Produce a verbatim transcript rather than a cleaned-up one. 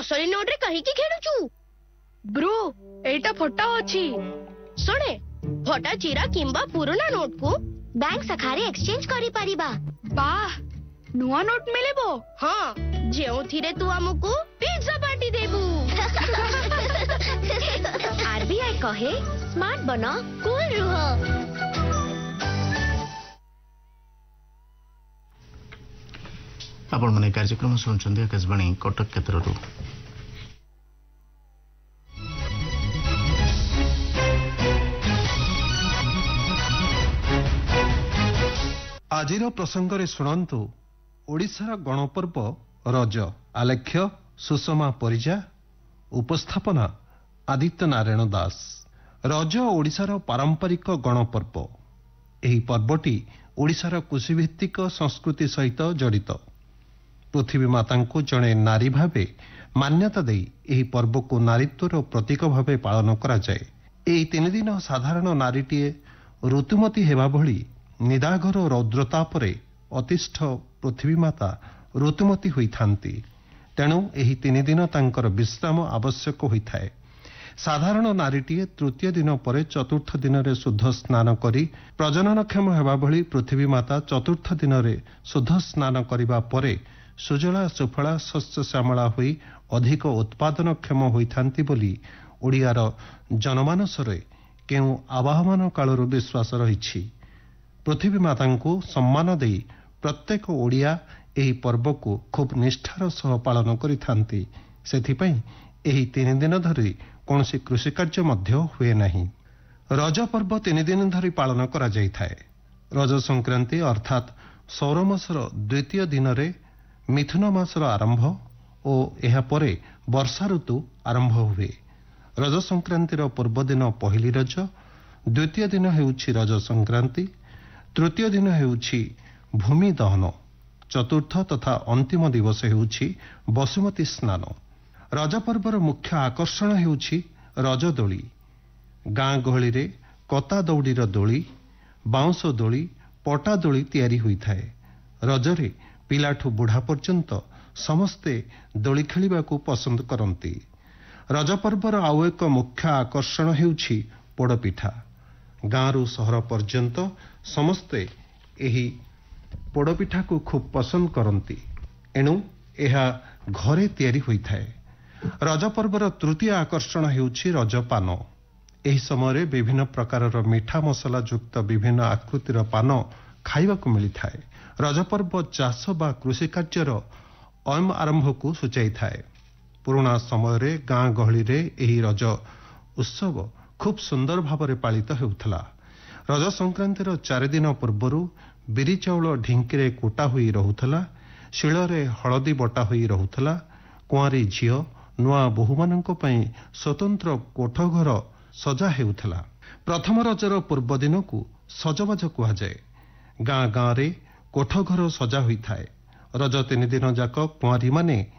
नसली नोट रे कहीं की खेलुचु ब्रो एटा फटा अछि सुने फटा चिरा किंबा पुराना नोट को बैंक शाखारे एक्सचेंज करि परिबा वाह नुआ नोट मिलेबो हाँ जेउ थिरे तू हमकु पिज्जा पार्टी देबू आरबीआई कहे स्मार्ट बनो कूल रहो। आपण माने कार्यक्रम सुनछन्ते आकाशवाणी कटक केन्द्ररू। आजिर प्रसंगरे शुणु ओडिशार गणपर्व रज आलेख्य सुषमा परिजा उपस्थापना आदित्य नारायण दास। रज ओडिशार पारंपरिक गणपर्व। एही पर्वटी ओडिशार कृषिभित्तिक संस्कृति सहित जड़ित। पृथ्वी माता को जड़े नारी भावे मान्यता दे एही पर्व को नारीत्वर प्रतीक भावे पालन करा जाए। एही तीन दिन साधारण नारीटीए ऋतुमती हेबा भली निदाघर रौद्रतापरे अतिष्ठ पृथ्वी माता ऋतुमती होइथांती। तेणु एही तीन दिन तांकर विश्राम आवश्यक होइथाए। साधारण नारीटीए तृतीय दिन पर चतुर्थ दिन रे शुद्ध स्नान करी प्रजननक्षम हेबा भली पृथ्वी माता चतुर्थ दिन रे शुद्ध स्नान करिबा परे सुजला सुफला शस्य श्यामला होई अधिक उत्पादनक्षम होइथांती बोली ओडियार जनमानसरे केउ आवाहमान कालर विश्वास रहिछि। पृथ्वी माता को सम्मान दे प्रत्येक ओडिया एही पर्व को खूब निष्ठार सह पालन करिथांती। सेथिपई एही तीन दिन धरी कौनसी कृषि कार्य मध्य हुए नहीं। रज पर्व तीन दिन धरी पालन करा जाइथाए। रज संक्रांति अर्थात सौर मासर द्वितीय दिन रे मिथुन मासर आरंभ और एहा परे वर्षा ऋतु आरंभ हुए। रज संक्रांतिर पूर्व दिन पहली रज, द्वितीय दिन हेउछि रज संक्रांति, तृतीय दिन हेउछि भूमि दहन, चतुर्थ तथा अंतिम दिवस हेउछि बसुमती स्नान। रज पर्वर मुख्य आकर्षण हेउछि रज दोली। गाँ गहली रे कता दौड़ीर दोली, बाउंश दोली, पटा दोली तैयारी होइथाए। रजरे पिलाठू बुढ़ा पर्यंत समस्ते दोली खेलिबाकू पसंद करती। रज पर्वर आउ एक मुख्य आकर्षण हेउछि पोड़पिठा। गाँरु सहर पर्यंत समस्ते एही पोड़पिठा को खूब पसंद करती। एणु एहा घरे तैयारी होइथाए। रज पर्वर तृतीय आकर्षण हेउछि रजपान। एही समय विभिन्न प्रकारर मीठा मसला युक्त विभिन्न आकृतिर पान खाइबाकू मिलिथाए। रज पर्व चाष बा कृषि कार्यर अयम आरंभ को सूचाई थाए। पुराना समय रे गाँ गहली रे एही रज उत्सव खूब सुंदर भावरे पालित हेउथला। रज संक्रांतिर चार दिन पूर्वरु बिरी चाउल ढिंकीरे कुटा होई रहुथला, शिଳରେ हळदी बटा होई रहुथला। कुआरी झियो नुआ बोहूमानंक पई स्वतंत्र कोठघर सजा हेउथला। प्रथम रजर पूर्व दिन को सजबाज कुहा जाए। गाँ गाँ रे कोठघर सजा होइथाए। रज तीन दिन जाक कुआरी माने